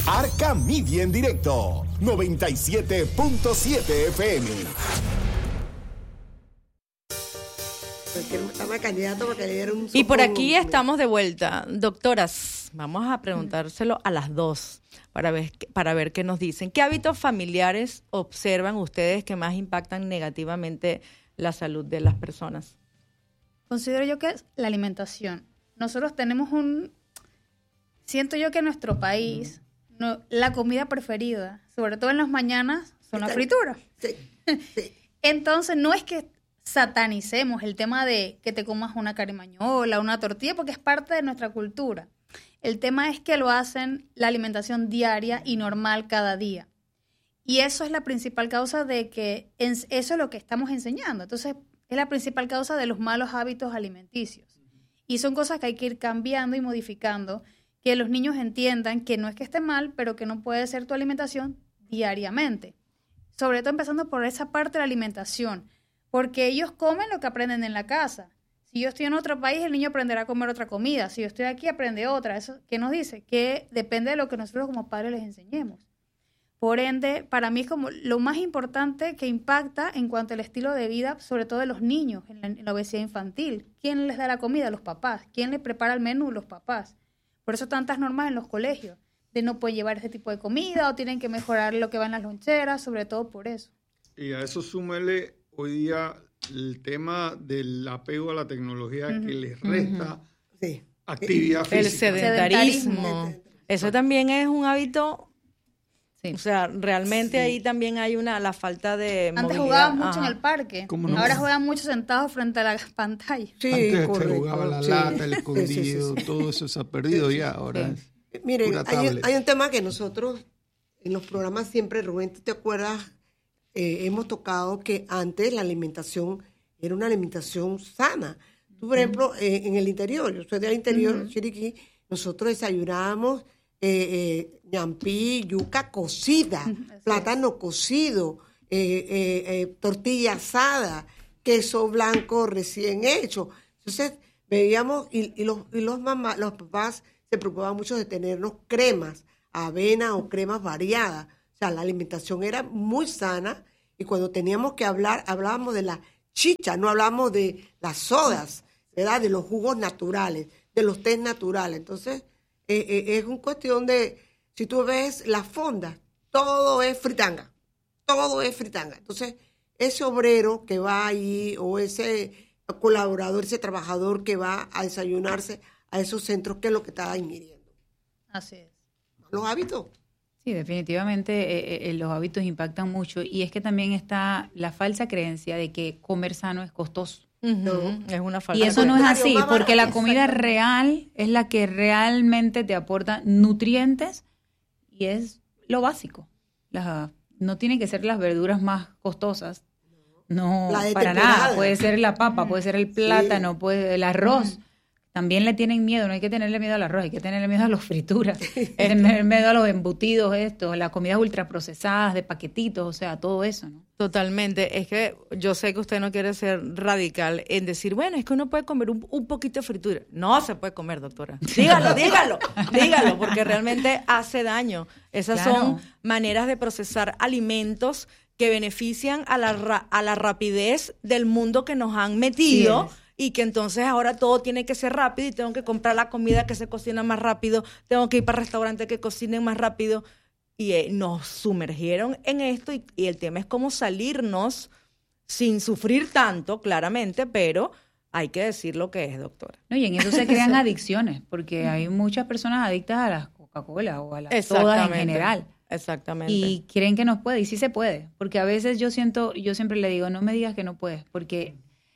Arca Media en directo, 97.7 FM. Y por aquí estamos de vuelta. Doctoras, vamos a preguntárselo a las dos para ver qué nos dicen. ¿Qué hábitos familiares observan ustedes que más impactan negativamente la salud de las personas? Considero yo que es la alimentación. Nosotros tenemos siento yo que en nuestro país, la comida preferida, sobre todo en las mañanas, son las frituras. Sí. Entonces, no es que satanicemos el tema de que te comas una carimañola, una tortilla, porque es parte de nuestra cultura. El tema es que lo hacen la alimentación diaria y normal cada día. Y eso es la principal causa de que eso es lo que estamos enseñando. Entonces, es la principal causa de los malos hábitos alimenticios. Y son cosas que hay que ir cambiando y modificando, que los niños entiendan que no es que esté mal, pero que no puede ser tu alimentación diariamente. Sobre todo empezando por esa parte de la alimentación, porque ellos comen lo que aprenden en la casa. Si yo estoy en otro país, el niño aprenderá a comer otra comida. Si yo estoy aquí, aprende otra. ¿Eso qué nos dice? Que depende de lo que nosotros como padres les enseñemos. Por ende, para mí es como lo más importante que impacta en cuanto al estilo de vida, sobre todo de los niños, en la obesidad infantil. ¿Quién les da la comida? Los papás. ¿Quién les prepara el menú? Los papás. Por eso tantas normas en los colegios, de no pueden llevar ese tipo de comida o tienen que mejorar lo que va en las loncheras, sobre todo por eso. Y a eso súmele hoy día el tema del apego a la tecnología que les resta actividad física. El sedentarismo. Eso también es un hábito. Sí. O sea, realmente ahí también hay la falta de movilidad. Antes jugaban mucho en el parque. Ahora juegan mucho sentados frente a la pantalla. Sí, antes se jugaba la lata, el escondido, todo eso se ha perdido ya. Ahora miren, hay un tema que nosotros en los programas siempre, Rubén, ¿tú te acuerdas? Hemos tocado que antes la alimentación era una alimentación sana. Tú, por ejemplo, en el interior, yo soy del interior, Chiriquí, nosotros desayunábamos ñampí, yuca cocida, plátano cocido, tortilla asada, queso blanco recién hecho. Entonces veíamos y los papás se preocupaban mucho de tenernos cremas, avena o cremas variadas. O sea, la alimentación era muy sana y cuando teníamos que hablar, hablábamos de la chicha, no hablábamos de las sodas, ¿verdad? De los jugos naturales, de los tés naturales. Entonces, es una cuestión de, si tú ves las fondas, todo es fritanga. Entonces, ese obrero que va ahí o ese colaborador, ese trabajador que va a desayunarse a esos centros, ¿qué es lo que está ingiriendo? Así es. Los hábitos. Sí, definitivamente los hábitos impactan mucho y es que también está la falsa creencia de que comer sano es costoso. No, es una falsa. Y eso no es así, porque la comida real es la que realmente te aporta nutrientes y es lo básico. No tienen que ser las verduras más costosas, no, para nada. Puede ser la papa, puede ser el plátano, el arroz. También le tienen miedo, no hay que tenerle miedo al arroz, hay que tenerle miedo a las frituras, tenerle miedo a los embutidos, las comidas ultraprocesadas, de paquetitos, o sea, todo eso, ¿no? Totalmente. Es que yo sé que usted no quiere ser radical en decir, bueno, es que uno puede comer un poquito de fritura. No se puede comer, doctora. Dígalo, porque realmente hace daño. Esas son maneras de procesar alimentos que benefician a la rapidez del mundo que nos han metido. Sí, y que entonces ahora todo tiene que ser rápido y tengo que comprar la comida que se cocina más rápido, tengo que ir para restaurantes que cocinen más rápido. Y nos sumergieron en esto y el tema es cómo salirnos sin sufrir tanto, claramente, pero hay que decir lo que es, doctora. No, y en eso se crean adicciones, porque hay muchas personas adictas a la Coca-Cola o a las sodas en general. Exactamente. Y creen que no puede, y sí se puede, porque a veces yo siempre le digo, no me digas que no puedes, porque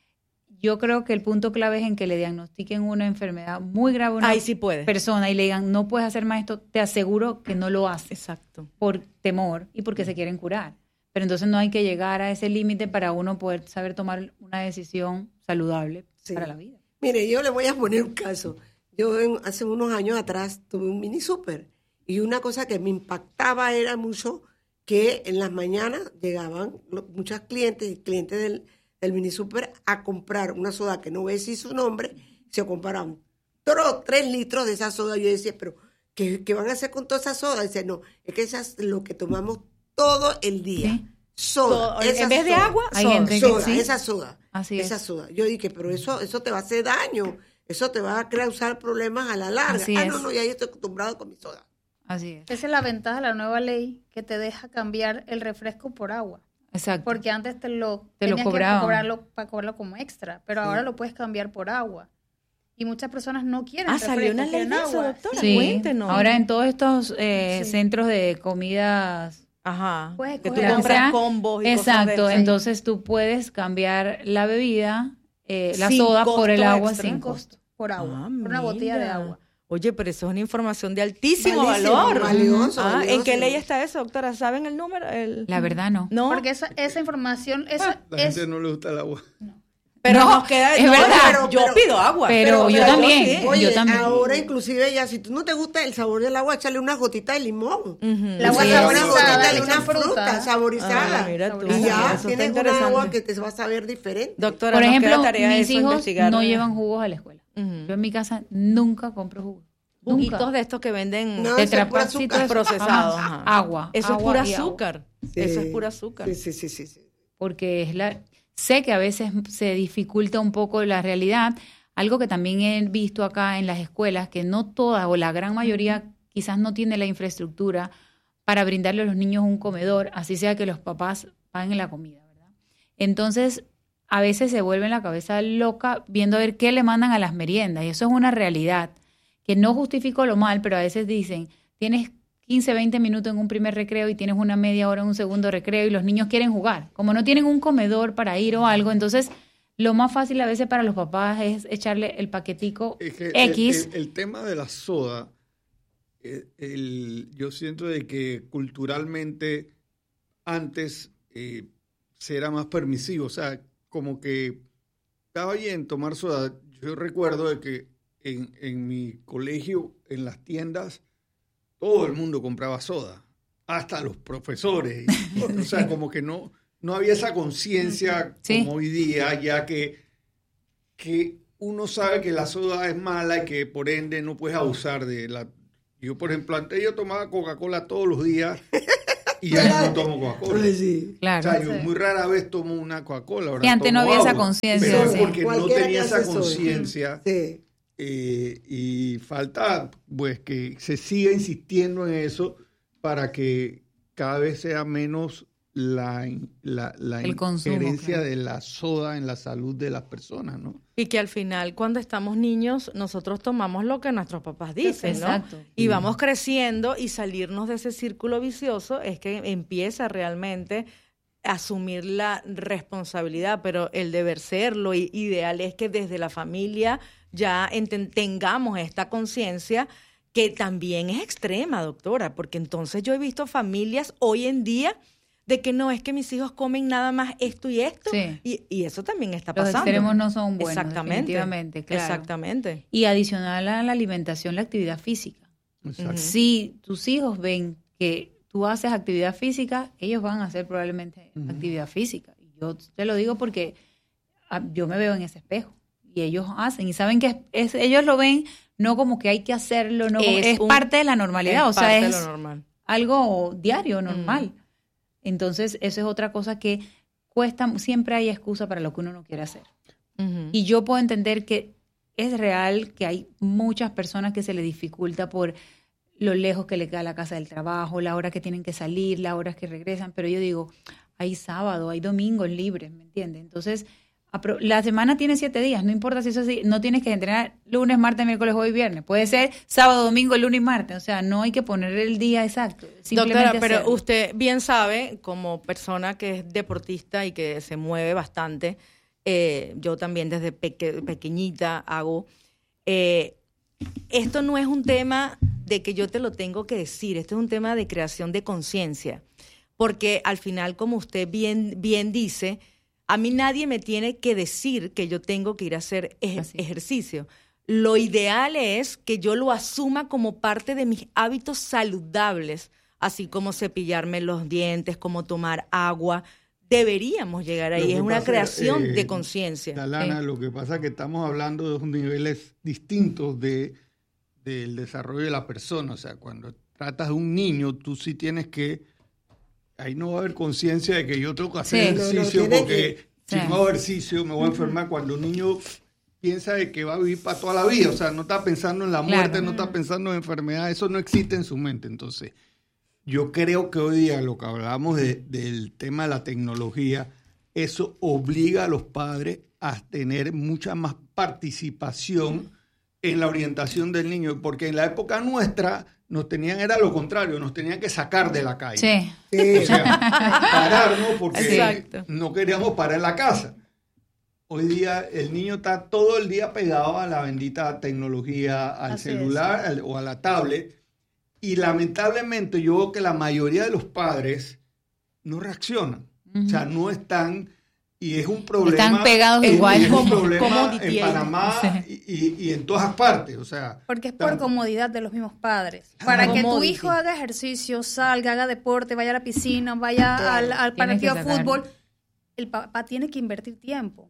yo creo que el punto clave es en que le diagnostiquen una enfermedad muy grave a una persona y le digan, no puedes hacer más esto, te aseguro que no lo hace. Exacto. Por temor y porque se quieren curar. Pero entonces no hay que llegar a ese límite para uno poder saber tomar una decisión saludable para la vida. Mire, yo le voy a poner un caso. Yo hace unos años atrás tuve un mini súper y una cosa que me impactaba era mucho que en las mañanas llegaban muchos clientes del mini super a comprar una soda que no voy a decir su nombre, se compraban 3 litros de esa soda. Yo decía, pero ¿Qué van a hacer con toda esa soda? Dice, no, es que esa es lo que tomamos todo el día. Sí. Soda. En vez de agua, Hay soda. gente que Soda, sí. esa soda. Así esa es. soda. Yo dije, pero eso te va a hacer daño. Eso te va a causar problemas a la larga. Así No, es. ya yo estoy acostumbrado con mi soda. Así es. Esa es la ventaja de la nueva ley, que te deja cambiar el refresco por agua. Exacto. Porque antes Te lo tenías que cobraban. cobrarlo como extra, pero ahora lo puedes cambiar por agua. Y muchas personas no quieren Salió refresco, una ley quieren de eso, agua. doctora. Sí. Cuéntenos. Ahora en todos estos Sí. centros de comidas. Ajá. Puedes Que tú escoger. compras sea, combos y exacto, cosas de esas. entonces tú puedes cambiar la bebida, la Sin soda por el costo agua extra. sin costo. Por agua, Ah, por una botella de mira. agua. Oye, pero eso es una información de altísimo Valísimo, valor. valioso, ¿En valioso. qué ley está eso, doctora? ¿Saben el número? La verdad no. No, Porque esa información, esa La es... gente no le gusta el agua. pero No, nos queda... es no, verdad. yo pido agua. Pero yo también. sí. Oye, Yo también. ahora inclusive ya, si tú no te gusta el sabor del agua, échale una gotita de limón. El agua Sí, saborizada, una gotita le de una echan fruta fruta. saborizada. Ah, mira tú. Y ya Eso está tienes una interesante. agua que te va a saber diferente. Doctora, Por nos queda ejemplo, tarea mis eso, hijos investigar. no llevan jugos a la escuela. Ujú. Yo en mi casa nunca compro jugos. Juguitos Nunca. de estos que venden No, Tetra eso es pura Pak, azúcar. procesados. Jamás. ajá. Agua. Eso es agua pura y agua. azúcar. Sí. Eso es pura azúcar. Sí. Porque sé que a veces se dificulta un poco la realidad. Algo que también he visto acá en las escuelas, que no todas o la gran mayoría quizás no tiene la infraestructura para brindarle a los niños un comedor, así sea que los papás paguen la comida, ¿verdad? Entonces, a veces se vuelve la cabeza loca viendo a ver qué le mandan a las meriendas, y eso es una realidad, que no justifico lo mal, pero a veces dicen, tienes 15, 20 minutos en un primer recreo y tienes una media hora en un segundo recreo y los niños quieren jugar. Como no tienen un comedor para ir o algo, entonces lo más fácil a veces para los papás es echarle el paquetico Es que X. el tema de la soda, yo siento de que culturalmente antes se era más permisivo, o sea, como que estaba bien tomar soda. Yo recuerdo de que en mi colegio, en las tiendas, todo el mundo compraba soda, hasta los profesores. O sea, como que no había esa conciencia Sí. como hoy día, ya que uno sabe que la soda es mala y que por ende no puedes abusar de la... Yo, por ejemplo, antes yo tomaba Coca-Cola todos los días y ya no tomo Coca-Cola. Sí. Claro. O sea, yo muy rara vez tomo una Coca-Cola. ¿verdad? Y antes no Tomo había esa agua, conciencia, Pero es sí. porque no Cualquiera tenía que esa hace soda. conciencia. Sí. Y falta pues que se siga insistiendo en eso para que cada vez sea menos la El consumo, injerencia claro. de la soda en la salud de las personas, ¿no? Y que al final, cuando estamos niños, nosotros tomamos lo que nuestros papás dicen, ¿no? Exacto. Y vamos creciendo y salirnos de ese círculo vicioso es que empieza realmente a asumir la responsabilidad, pero el deber ser, lo ideal es que desde la familia ya tengamos esta conciencia que también es extrema, doctora, porque entonces yo he visto familias hoy en día de que no, es que mis hijos comen nada más esto y esto, Sí. y eso también está Los pasando. extremos no son buenos, Exactamente, definitivamente, claro. Exactamente. Y adicional a la alimentación, la actividad física. Exacto. Si tus hijos ven que tú haces actividad física, ellos van a hacer probablemente actividad física. Y yo te lo digo porque yo me veo en ese espejo y ellos hacen y saben que ellos lo ven no como que hay que hacerlo, no es parte de la normalidad, o sea, parte de es lo normal. algo diario, normal. Entonces, eso es otra cosa que cuesta, siempre hay excusa para lo que uno no quiere hacer. Ujú. Y yo puedo entender que es real que hay muchas personas que se les dificulta por lo lejos que le queda la casa del trabajo, la hora que tienen que salir, las horas que regresan, pero yo digo, hay sábado, hay domingos libres, ¿me entiendes? Entonces, la semana tiene 7 días, no importa si eso así, no tienes que entrenar lunes, martes, miércoles, jueves y viernes, puede ser sábado, domingo, lunes y martes, o sea, no hay que poner el día exacto. Doctora, pero hacerlo. usted bien sabe, como persona que es deportista y que se mueve bastante, yo también desde pequeñita hago, esto no es un tema de que yo te lo tengo que decir, esto es un tema de creación de conciencia, porque al final, como usted bien dice, a mí nadie me tiene que decir que yo tengo que ir a hacer ejercicio. Lo ideal es que yo lo asuma como parte de mis hábitos saludables, así como cepillarme los dientes, como tomar agua. Deberíamos llegar ahí, es una creación de conciencia. Dalana, lo que pasa es que estamos hablando de unos niveles distintos de del desarrollo de la persona. O sea, cuando tratas de un niño, tú sí tienes que... Ahí no va a haber conciencia de que yo tengo que hacer ejercicio porque si no hago ejercicio me voy a enfermar. Cuando un niño piensa de que va a vivir para toda la vida, o sea, no está pensando en la muerte, no está pensando en enfermedad, eso no existe en su mente. Entonces, yo creo que hoy día lo que hablamos del tema de la tecnología, eso obliga a los padres a tener mucha más participación en la orientación del niño, porque en la época nuestra era lo contrario, nos tenían que sacar de la calle. Sí. O sea, pararnos porque Exacto. no queríamos parar en la casa. Hoy día el niño está todo el día pegado a la bendita tecnología, al Así celular o a la tablet, y lamentablemente yo veo que la mayoría de los padres no reaccionan. O sea, no están... Y es un problema. Están pegados igual. Y es un como problema en DTI. Panamá y en todas partes. O sea, Porque es por comodidad de los mismos padres. Para que tu hijo haga ejercicio, salga, haga deporte, vaya a la piscina, vaya al partido de fútbol, el papá tiene que invertir tiempo.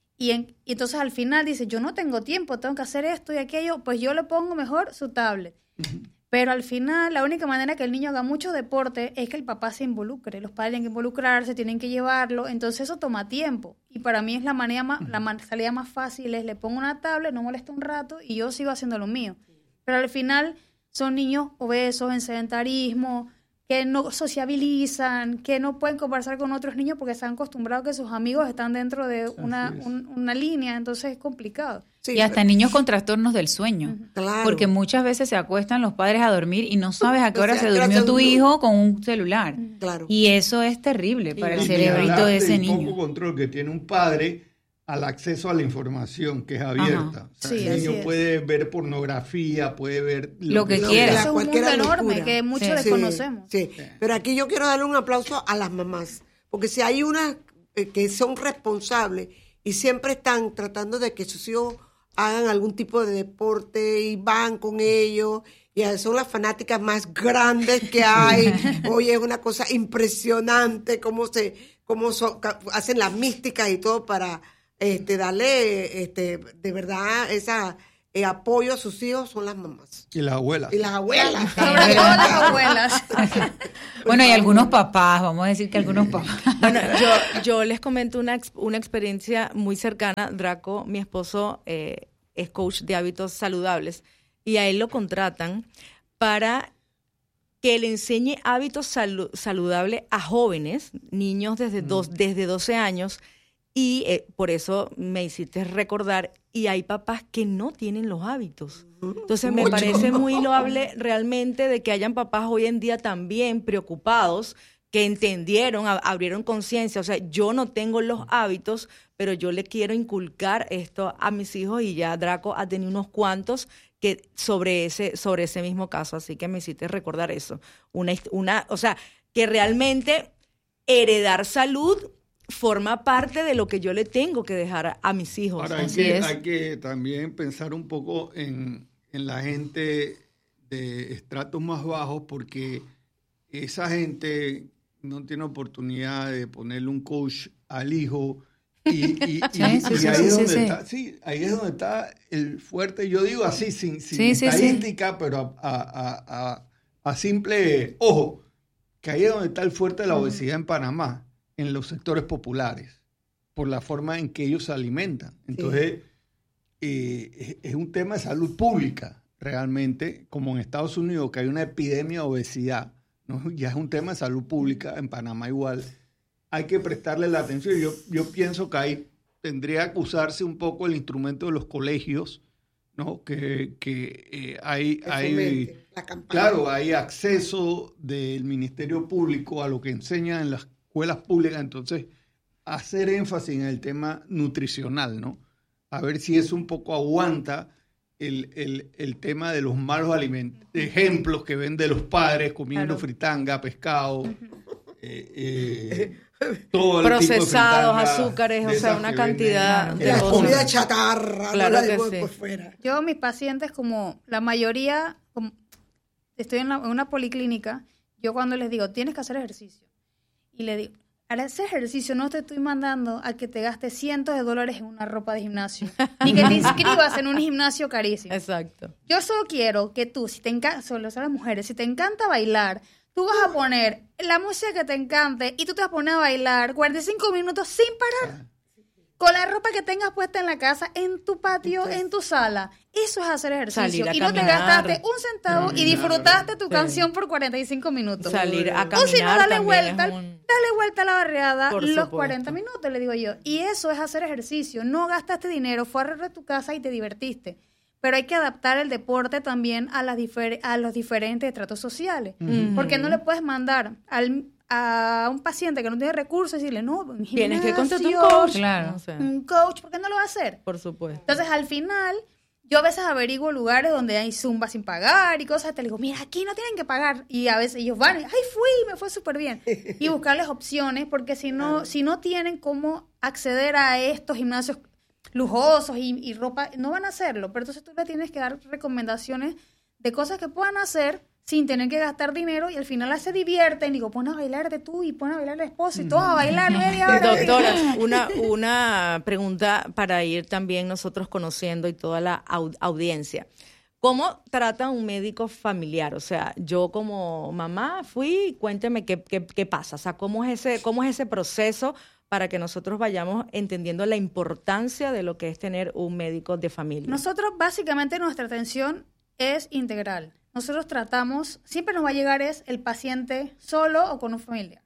Y entonces al final dice, yo no tengo tiempo, tengo que hacer esto y aquello, pues yo le pongo mejor su tablet. Pero al final, la única manera que el niño haga mucho deporte es que el papá se involucre. Los padres tienen que involucrarse, tienen que llevarlo. Entonces eso toma tiempo. Y para mí es la salida más fácil es le pongo una tablet, no molesta un rato y yo sigo haciendo lo mío. Pero al final son niños obesos, en sedentarismo, que no sociabilizan, que no pueden conversar con otros niños porque están acostumbrados que sus amigos están dentro de una línea. Entonces es complicado. Sí, y hasta niños con trastornos del sueño. Claro. Porque muchas veces se acuestan los padres a dormir y no sabes a qué hora se durmió tu hijo con un celular. Claro. Y eso es terrible para el y cerebrito de ese el niño. poco control que tiene un padre al acceso a la información que es abierta. O sea, Sí, el niño así es. puede ver pornografía, puede ver Lo que quiera. Eso es un mundo Cualquier enorme locura. que muchos Sí. desconocemos. Sí, pero aquí yo quiero darle un aplauso a las mamás, porque si hay unas que son responsables y siempre están tratando de que sus hijos hagan algún tipo de deporte y van con ellos, y son las fanáticas más grandes que hay. Oye, es una cosa impresionante cómo hacen las místicas y todo para darle de verdad esa apoyo a sus hijos. Son las mamás y las abuelas. y las abuelas. Sobre todo las abuelas. Bueno, y algunos papás, vamos a decir que algunos papás. Bueno, yo les comento una experiencia muy cercana. Draco, mi esposo, es coach de hábitos saludables y a él lo contratan para que le enseñe hábitos saludables a jóvenes, niños desde 12 años. Y por eso me hiciste recordar, y hay papás que no tienen los hábitos. Entonces me parece muy loable realmente de que hayan papás hoy en día también preocupados, que entendieron, abrieron conciencia. O sea, yo no tengo los hábitos, pero yo le quiero inculcar esto a mis hijos, y ya Draco ha tenido unos cuantos que sobre ese mismo caso. Así que me hiciste recordar eso. O sea, que realmente heredar salud forma parte de lo que yo le tengo que dejar a mis hijos. Ahora, hay que también pensar un poco en la gente de estratos más bajos, porque esa gente no tiene oportunidad de ponerle un coach al hijo y ahí es donde está el fuerte. Yo digo así, sin estadística, pero a simple ojo, que ahí es donde está el fuerte de la obesidad en Panamá, en los sectores populares, por la forma en que ellos se alimentan. Entonces, es un tema de salud pública, realmente, como en Estados Unidos, que hay una epidemia de obesidad, ¿no? Ya es un tema de salud pública, en Panamá igual. Hay que prestarle la atención. Yo pienso que ahí tendría que usarse un poco el instrumento de los colegios, ¿no? Que hay claro, hay acceso del Ministerio Público a lo que enseñan en las escuelas públicas. Entonces, hacer énfasis en el tema nutricional, ¿no? A ver si eso un poco aguanta el tema de los malos alimentos, ejemplos que ven de los padres comiendo fritanga, pescado, todo el procesados, tipo de azúcares, o sea, una cantidad de la cosas. comida chatarra, Claro no la que digo sí. por fuera. Yo, mis pacientes, como la mayoría, estoy en una policlínica, yo cuando les digo, tienes que hacer ejercicio, y le digo, al hacer ejercicio no te estoy mandando a que te gastes cientos de dólares en una ropa de gimnasio, ni que te inscribas en un gimnasio carísimo. Exacto. Yo solo quiero que tú, si te encanta, solo las mujeres, si te encanta bailar, tú vas a poner la música que te encante y tú te vas a poner a bailar 45 minutos sin parar. Con la ropa que tengas puesta en la casa, en tu patio, en tu sala. Eso es hacer ejercicio. Y no te gastaste un centavo y disfrutaste tu canción por 45 minutos. Salir a caminar. O si no, dale también vuelta a la barriada Por los supuesto. 40 minutos, le digo yo. Y eso es hacer ejercicio. No gastaste dinero, fue a arreglar tu casa y te divertiste. Pero hay que adaptar el deporte también a los diferentes estratos sociales. Porque no le puedes mandar a un paciente que no tiene recursos y decirle, no, un gimnasio, Tienes que contratar un coach. Claro. O sea, un coach, ¿por qué no lo va a hacer? por supuesto. Entonces, al final, yo a veces averiguo lugares donde hay zumba sin pagar y cosas, te digo, mira, aquí no tienen que pagar. Y a veces ellos van, me fue súper bien. Y buscarles opciones, porque si no tienen cómo acceder a estos gimnasios lujosos y ropa, no van a hacerlo. Pero entonces tú le tienes que dar recomendaciones de cosas que puedan hacer sin tener que gastar dinero, y al final se divierten. Digo, pon a bailar de tú y pon a bailar la esposa y todos a bailar media hora. Doctora, una pregunta para ir también nosotros conociendo y toda la audiencia. ¿Cómo trata un médico familiar? O sea, yo como mamá fui, cuénteme qué pasa. O sea, ¿cómo es ese proceso para que nosotros vayamos entendiendo la importancia de lo que es tener un médico de familia? Nosotros, básicamente, nuestra atención es integral. Nosotros tratamos, siempre nos va a llegar el paciente solo o con un familiar.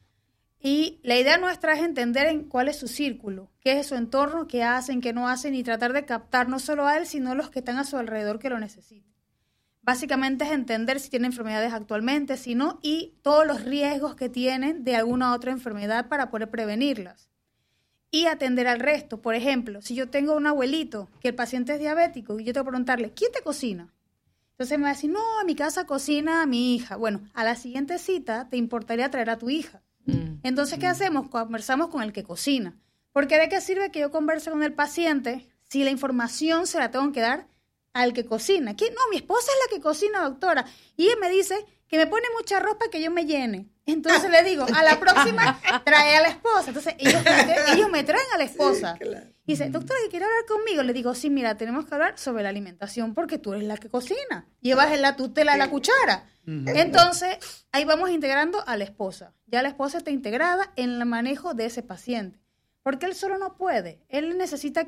Y la idea nuestra es entender cuál es su círculo, qué es su entorno, qué hacen, qué no hacen, y tratar de captar no solo a él, sino a los que están a su alrededor que lo necesiten. Básicamente es entender si tiene enfermedades actualmente, si no, y todos los riesgos que tienen de alguna otra enfermedad para poder prevenirlas. Y atender al resto. Por ejemplo, si yo tengo un abuelito que el paciente es diabético y yo tengo que preguntarle, ¿quién te cocina? Entonces me va a decir, no, en mi casa cocina mi hija. Bueno, a la siguiente cita te importaría traer a tu hija. Entonces, ¿qué hacemos? Conversamos con el que cocina. Porque ¿de qué sirve que yo converse con el paciente si la información se la tengo que dar al que cocina? ¿Qué? No, mi esposa es la que cocina, doctora. Y ella me dice que me pone mucha ropa que yo me llene. Entonces le digo, a la próxima trae a la esposa. Entonces ellos me traen a la esposa. Y dice, doctora, ¿que quiere hablar conmigo? Le digo, sí, mira, tenemos que hablar sobre la alimentación porque tú eres la que cocina. Llevas en la tutela la cuchara. Entonces, ahí vamos integrando a la esposa. Ya la esposa está integrada en el manejo de ese paciente. Porque él solo no puede. Él necesita